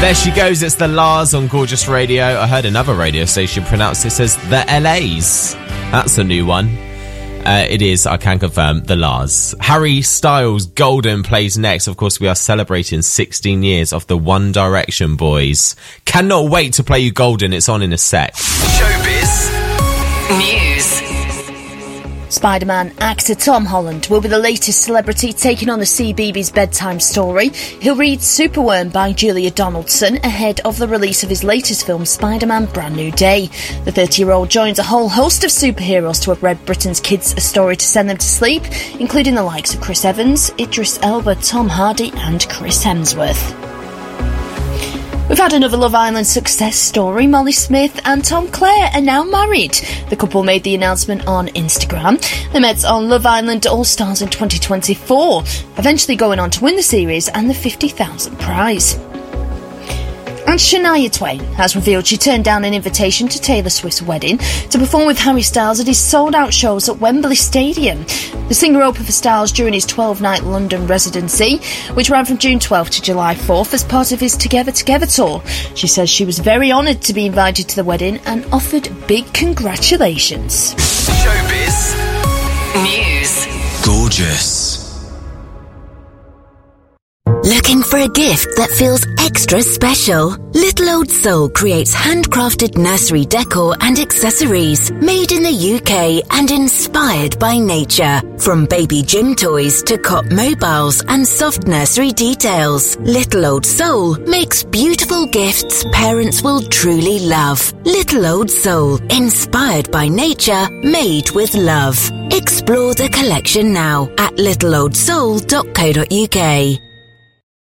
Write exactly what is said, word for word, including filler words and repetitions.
There she goes, it's the Lars on Gorgeous Radio. I heard another radio station pronounce this as the L A's. That's a new one. Uh, it is, I can confirm, the Lars. Harry Styles' Golden plays next. Of course, we are celebrating sixteen years of the One Direction boys. Cannot wait to play you Golden. It's on in a sec. Showbiz News. Spider-Man actor Tom Holland will be the latest celebrity taking on the C B B S bedtime story. He'll read Superworm by Julia Donaldson ahead of the release of his latest film, Spider-Man Brand New Day. The thirty-year-old joins a whole host of superheroes to have read Britain's kids a story to send them to sleep, including the likes of Chris Evans, Idris Elba, Tom Hardy and Chris Hemsworth. We've had another Love Island success story. Molly Smith and Tom Clare are now married. The couple made the announcement on Instagram. They met on Love Island All Stars in twenty twenty-four, eventually going on to win the series and the fifty thousand prize. And Shania Twain has revealed she turned down an invitation to Taylor Swift's wedding to perform with Harry Styles at his sold-out shows at Wembley Stadium. The singer opened for Styles during his twelve-night London residency, which ran from June twelfth to July fourth as part of his Together Together tour. She says she was very honoured to be invited to the wedding and offered big congratulations. Showbiz News. Gorgeous. Looking for a gift that feels extra special? Little Old Soul creates handcrafted nursery decor and accessories made in the U K and inspired by nature. From baby gym toys to cot mobiles and soft nursery details, Little Old Soul makes beautiful gifts parents will truly love. Little Old Soul, inspired by nature, made with love. Explore the collection now at little old soul dot co dot uk.